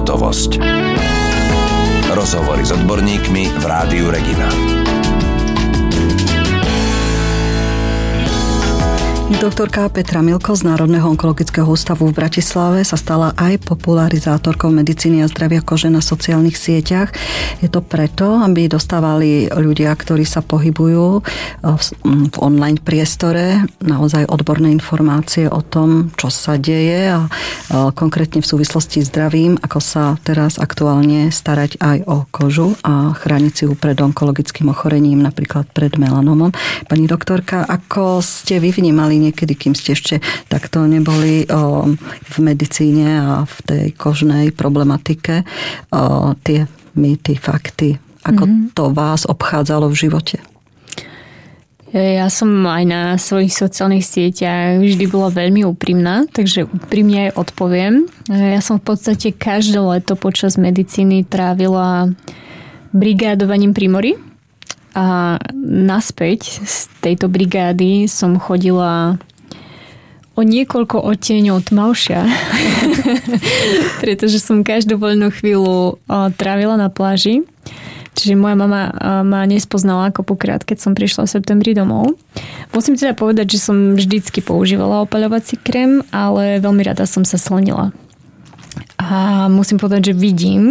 Hotovosť. Rozhovory s odborníkmi v Rádiu Regina. Doktorka Petra Milko z Národného onkologického ústavu v Bratislave sa stala aj popularizátorkou medicíny a zdravia kože na sociálnych sieťach. Je to preto, aby dostávali ľudia, ktorí sa pohybujú v online priestore, naozaj odborné informácie o tom, čo sa deje a konkrétne v súvislosti s zdravím, ako sa teraz aktuálne starať aj o kožu a chrániť si ju pred onkologickým ochorením, napríklad pred melanomom. Pani doktorka, ako ste vy vnímali niekedy, kým ste ešte takto neboli v medicíne a v tej kožnej problematike, tie mýty, fakty, ako to vás obchádzalo v živote? Ja som aj na svojich sociálnych sieťach vždy bola veľmi úprimná, takže úprimne aj odpoviem. Ja som v podstate každé leto počas medicíny trávila brigádovaním pri mori. A naspäť z tejto brigády som chodila o niekoľko odtieňov tmavšia, pretože som každú voľnú chvíľu trávila na pláži. Čiže moja mama ma nespoznala koľkokrát, keď som prišla v septembri domov. Musím teda povedať, že som vždycky používala opaľovací krém, ale veľmi rada som sa slnila. A musím povedať, že vidím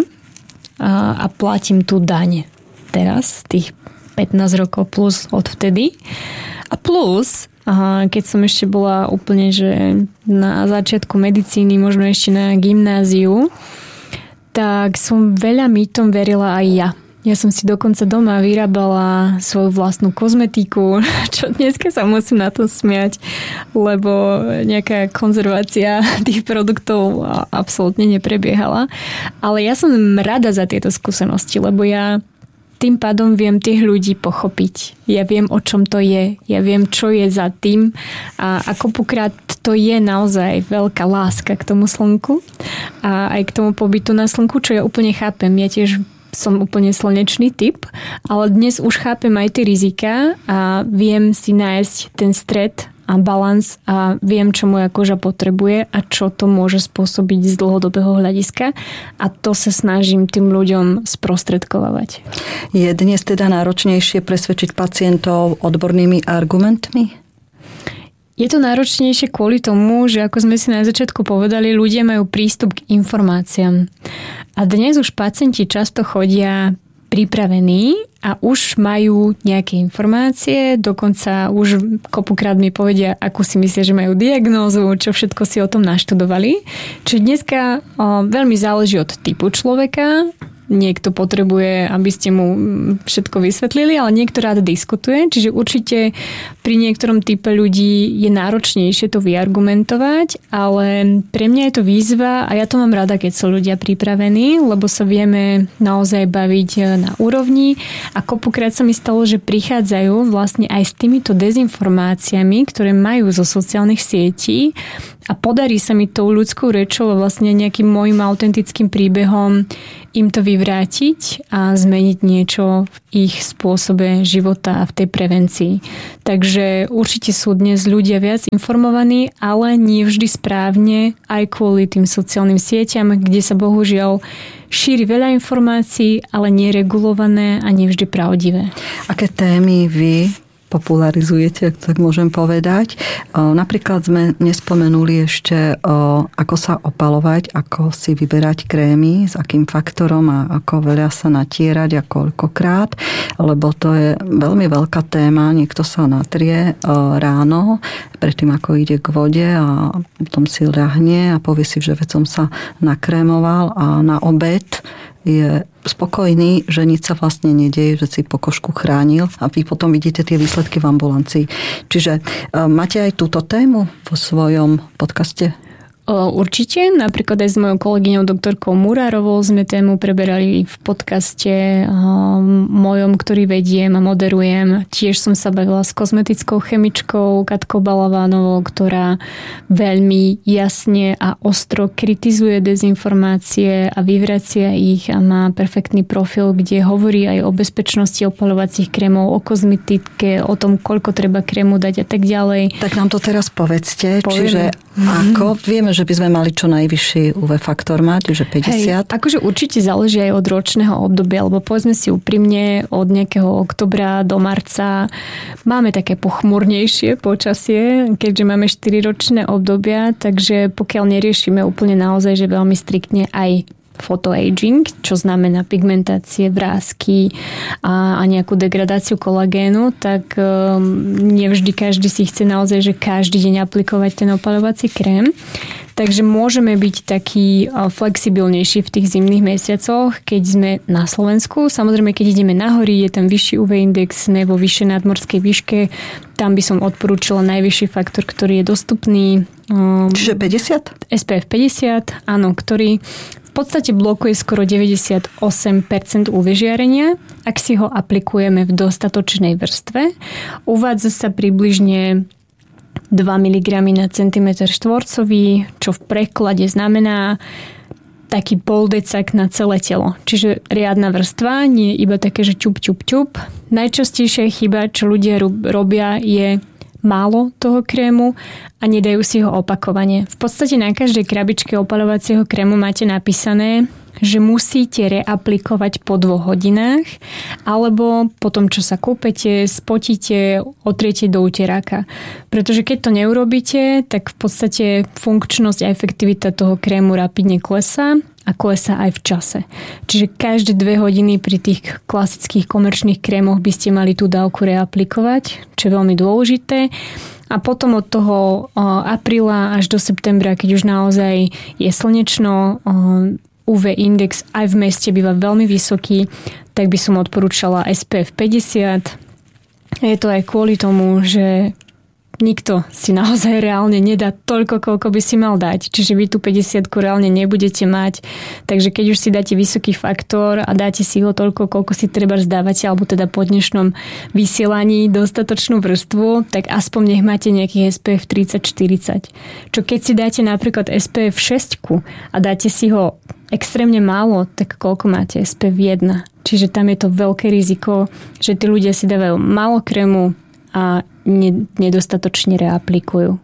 a platím tú daň teraz, tých 15 rokov plus odvtedy. A plus, keď som ešte bola úplne, že na začiatku medicíny, možno ešte na gymnáziu, tak som veľa mýtom verila aj ja. Ja som si dokonca doma vyrábala svoju vlastnú kozmetiku, čo dneska sa musím na to smiať, lebo nejaká konzervácia tých produktov absolútne neprebiehala. Ale ja som rada za tieto skúsenosti, lebo ja tým pádom viem tých ľudí pochopiť. Ja viem, o čom to je. Ja viem, čo je za tým. A koľkokrát to je naozaj veľká láska k tomu slnku a aj k tomu pobytu na slnku, čo ja úplne chápem. Ja tiež som úplne slnečný typ, ale dnes už chápem aj tie rizika a viem si nájsť ten stred a balans a viem, čo moja koža potrebuje a čo to môže spôsobiť z dlhodobého hľadiska a to sa snažím tým ľuďom sprostredkovať. Je dnes teda náročnejšie presvedčiť pacientov odbornými argumentmi? Je to náročnejšie kvôli tomu, že ako sme si na začiatku povedali, ľudia majú prístup k informáciám. A dnes už pacienti často chodia pripravení a už majú nejaké informácie, dokonca už kopukrát mi povedia, akú si myslia, že majú diagnózu, čo všetko si o tom naštudovali. Čiže dneska veľmi záleží od typu človeka. Niekto potrebuje, aby ste mu všetko vysvetlili, ale niekto rád diskutuje. Čiže určite pri niektorom type ľudí je náročnejšie to vyargumentovať, ale pre mňa je to výzva a ja to mám rada, keď sú ľudia pripravení, lebo sa vieme naozaj baviť na úrovni a kopukrát sa mi stalo, že prichádzajú vlastne aj s týmito dezinformáciami, ktoré majú zo sociálnych sietí a podarí sa mi tou ľudskou rečou a vlastne nejakým môjim autentickým príbehom im to vyvrátiť a zmeniť niečo v ich spôsobe života a v tej prevencii. Takže určite sú dnes ľudia viac informovaní, ale nie vždy správne, aj kvôli tým sociálnym sieťam, kde sa bohužiaľ šíri veľa informácií, ale neregulované a nevždy pravdivé. Aké témy vy popularizujete, ak tak môžem povedať? Napríklad sme nespomenuli ešte, ako sa opaľovať, ako si vyberať krémy, s akým faktorom a ako veľa sa natierať a koľkokrát, lebo to je veľmi veľká téma. Niekto sa natrie ráno, predtým ako ide k vode a potom si ľahne a povie si, že veď som sa nakrémoval a na obed je spokojný, že nič sa vlastne nedieje, že si pokožku chránil a vy potom vidíte tie výsledky v ambulancii. Čiže máte aj túto tému vo svojom podcaste? Určite. Napríklad aj s mojou kolegyňou doktorkou Murárovou sme tému preberali v podcaste mojom, ktorý vediem a moderujem. Tiež som sa bavila s kozmetickou chemičkou Katkou Balavánovou, ktorá veľmi jasne a ostro kritizuje dezinformácie a vyvracia ich a má perfektný profil, kde hovorí aj o bezpečnosti opaľovacích krémov, o kozmetike, o tom, koľko treba krému dať a tak ďalej. Tak nám to teraz povedzte. Čiže ako vieme, že by sme mali čo najvyšší UV faktor mať, že 50? Hej, akože určite záleží aj od ročného obdobia, lebo povedzme si úprimne, od nejakého oktobra do marca máme také pochmurnejšie počasie, keďže máme 4-ročné obdobia, takže pokiaľ neriešime úplne naozaj, že veľmi striktne aj photoaging, čo znamená pigmentácie, vrásky a nejakú degradáciu kolagénu, tak nevždy každý si chce naozaj, že každý deň aplikovať ten opaľovací krém. Takže môžeme byť taký flexibilnejší v tých zimných mesiacoch, keď sme na Slovensku. Samozrejme, keď ideme na hory, je tam vyšší UV index, sme vo vyššej nadmorskej výške. Tam by som odporúčila najvyšší faktor, ktorý je dostupný. Čiže 50? SPF 50, áno, ktorý v podstate blokuje skoro 98% UV žiarenia, ak si ho aplikujeme v dostatočnej vrstve. Uvádza sa približne 2 mg na centimetr štvorcový, čo v preklade znamená taký poldecak na celé telo. Čiže riadna vrstva, nie iba také, že ťup, ťup, ťup. Najčastejšia chyba, čo ľudia robia, je málo toho krému a nedajú si ho opakovane. V podstate na každej krabičke opaľovacieho krému máte napísané, že musíte reaplikovať po 2 hodinách alebo po tom, čo sa kúpete, spotíte, otriete do uteráka. Pretože keď to neurobíte, tak v podstate funkčnosť a efektivita toho krému rapidne klesá a klesá aj v čase. Čiže každé 2 hodiny pri tých klasických komerčných krémoch by ste mali tú dávku reaplikovať, čo je veľmi dôležité. A potom od toho apríla až do septembra, keď už naozaj je slnečno, UV index aj v meste býva veľmi vysoký, tak by som odporúčala SPF 50. Je to aj kvôli tomu, že nikto si naozaj reálne nedá toľko, koľko by si mal dať. Čiže vy tú 50 reálne nebudete mať. Takže keď už si dáte vysoký faktor a dáte si ho toľko, koľko si treba zdávate, alebo teda po dnešnom vysielaní dostatočnú vrstvu, tak aspoň nech máte nejaký SPF 30-40. Čo keď si dáte napríklad SPF 6 a dáte si ho extrémne málo, tak koľko máte SPF 1. Čiže tam je to veľké riziko, že tí ľudia si dávajú málo krému a nedostatočne reaplikujú.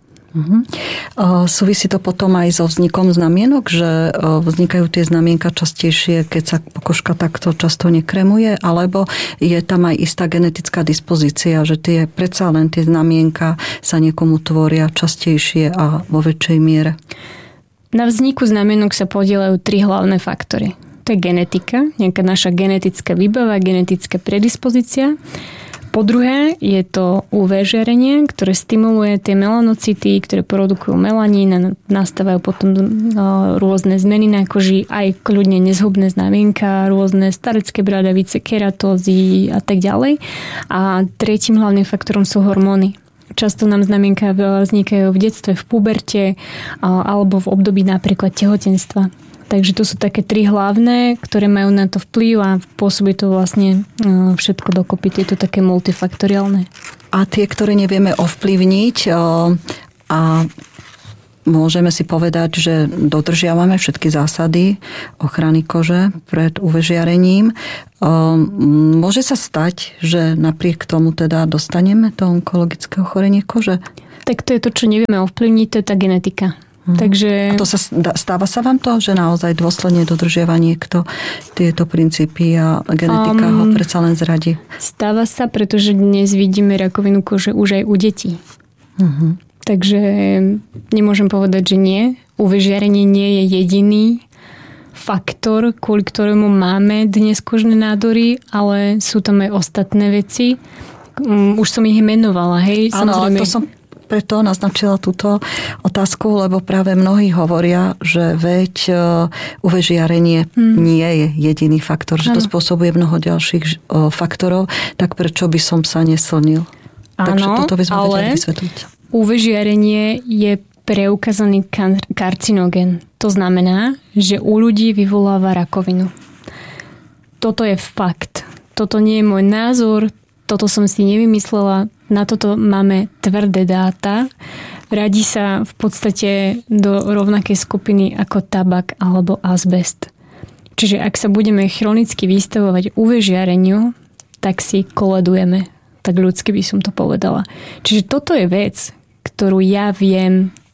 Súvisí to potom aj so vznikom znamienok, že vznikajú tie znamienka častejšie, keď sa pokožka takto často nekremuje, alebo je tam aj istá genetická dispozícia, že predsa len tie znamienka sa niekomu tvoria častejšie a vo väčšej miere? Na vzniku znamienok sa podieľajú 3 hlavné faktory. To je genetika, nejaká naša genetická výbava, genetická predispozícia. Po druhé je to UV žiarenie, ktoré stimuluje tie melanocity, ktoré produkujú melanín a nastávajú potom rôzne zmeny na koži, aj kľudne nezhubné znamienka, rôzne starecké bradavice, keratózy a tak ďalej. A tretím hlavným faktorom sú hormóny. Často nám znamienka vznikajú v detstve, v puberte alebo v období napríklad tehotenstva. Takže to sú také 3 hlavné, ktoré majú na to vplyv a pôsobí to vlastne všetko dokopy. Je to také multifaktoriálne. A tie, ktoré nevieme ovplyvniť a môžeme si povedať, že dodržiavame všetky zásady ochrany kože pred UV žiarením. Môže sa stať, že napriek tomu teda dostaneme to onkologické ochorenie kože? Tak to je to, čo nevieme ovplyvniť, to je tá genetika. Takže... A to stáva sa vám to, že naozaj dôsledne dodržiava niekto tieto princípy a genetika ho predsa len zradí? Stáva sa, pretože dnes vidíme rakovinu kože už aj u detí. Takže nemôžem povedať, že nie. UV žiarenie nie je jediný faktor, kvôli ktorému máme dnes kožné nádory, ale sú tam aj ostatné veci. Už som ich menovala, hej? Áno, ale to som preto naznačila túto otázku, lebo práve mnohí hovoria, že veď UV žiarenie nie je jediný faktor, že to spôsobuje mnoho ďalších faktorov, tak prečo by som sa neslnil? Takže toto by sme vedeli vysvetliť. UV žiarenie je preukázaný karcinogén. To znamená, že u ľudí vyvoláva rakovinu. Toto je fakt. Toto nie je môj názor, toto som si nevymyslela. Na toto máme tvrdé dáta. Radí sa v podstate do rovnakej skupiny ako tabak alebo azbest. Čiže ak sa budeme chronicky vystavovať UV žiareniu, tak si koledujeme. Tak ľudsky by som to povedala. Čiže toto je vec, ktorú ja viem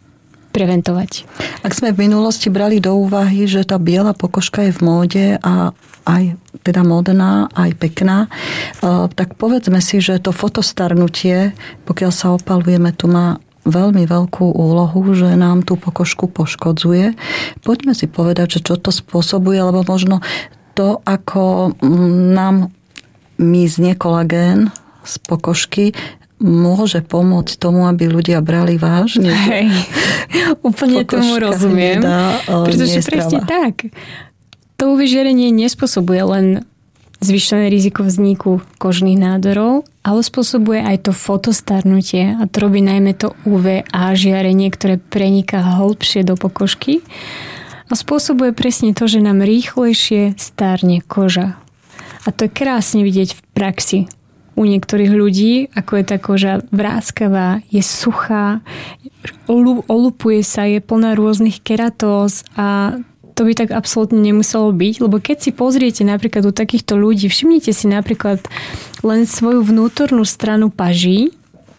preventovať. Ak sme v minulosti brali do úvahy, že tá biela pokožka je v móde a aj teda módna, aj pekná, tak povedzme si, že to fotostarnutie, pokiaľ sa opalujeme, tu má veľmi veľkú úlohu, že nám tú pokožku poškodzuje. Poďme si povedať, že čo to spôsobuje, lebo možno to, ako nám mizne kolagén z pokožky, môže pomôcť tomu, aby ľudia brali vážne. Hej, úplne tomu rozumiem. Pretože presne tak. To UV-žiarenie nespôsobuje len zvýšené riziko vzniku kožných nádorov, ale spôsobuje aj to fotostarnutie a to robí najmä to UVA žiarenie, ktoré preniká hlbšie do pokožky a spôsobuje presne to, že nám rýchlejšie stárne koža. A to je krásne vidieť v praxi u niektorých ľudí, ako je tá koža vráskavá, je suchá, olupuje sa, je plná rôznych keratóz a to by tak absolútne nemuselo byť, lebo keď si pozriete napríklad u takýchto ľudí, všimnite si napríklad len svoju vnútornú stranu paží,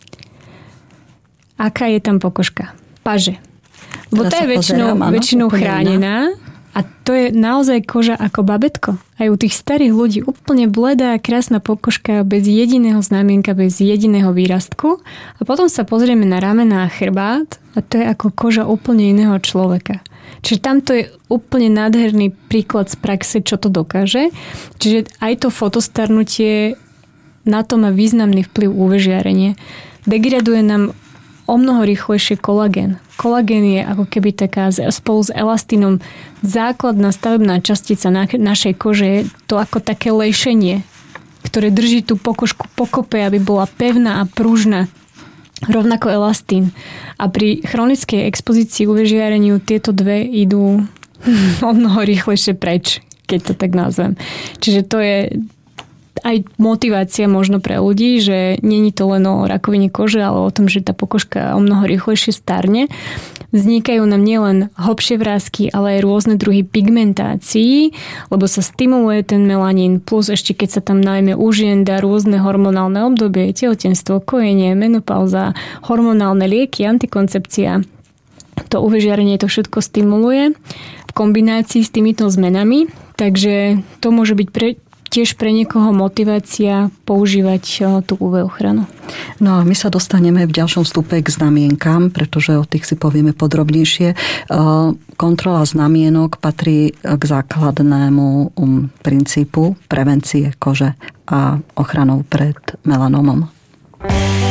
aká je tam pokožka. Paže. Lebo tá je väčšinou chránená a to je naozaj koža ako babetko. Aj u tých starých ľudí úplne bledá, krásna pokožka bez jediného znamienka, bez jediného výrastku a potom sa pozrieme na ramená a chrbát a to je ako koža úplne iného človeka. Čiže tamto je úplne nádherný príklad z praxe, čo to dokáže. Čiže aj to fotostarnutie, na to má významný vplyv UV-žiarenie. Degraduje nám o mnoho rýchlejšie kolagén. Kolagén je ako keby taká spolu s elastínom základná stavebná častica našej kože. Je to ako také lejšenie, ktoré drží tú pokožku pokope, aby bola pevná a pružná. Rovnako elastín. A pri chronickej expozícii UV-žiareniu tieto dve idú o mnoho rýchlejšie preč, keď to tak nazvem. Čiže to je aj motivácia možno pre ľudí, že není to len o rakovine kože, ale o tom, že tá pokožka o mnoho rýchlejšie starne. Vznikajú nám nielen hlbšie vrásky, ale aj rôzne druhy pigmentácií, lebo sa stimuluje ten melanín, plus ešte keď sa tam najmä u žien dá rôzne hormonálne obdobie, tehotenstvo, kojenie, menopauza, hormonálne lieky, antikoncepcia. To UV-žiarenie to všetko stimuluje v kombinácii s týmito zmenami, takže to môže byť tiež pre niekoho motivácia používať tú UV ochranu. No a my sa dostaneme v ďalšom vstupe k znamienkam, pretože o tých si povieme podrobnejšie. Kontrola znamienok patrí k základnému princípu prevencie kože a ochranou pred melanomom.